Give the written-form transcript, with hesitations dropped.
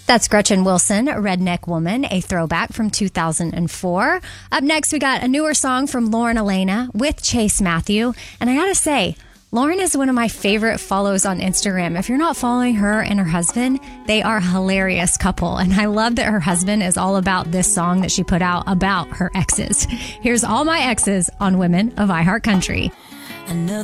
That's Gretchen Wilson, Redneck Woman, a throwback from 2004. Up next, we got a newer song from Lauren Elena with Chase Matthew. And I gotta say, Lauren is one of my favorite follows on Instagram. If you're not following her and her husband, they are a hilarious couple. And I love that her husband is all about this song that she put out about her exes. Here's All My Exes on Women of iHeartCountry.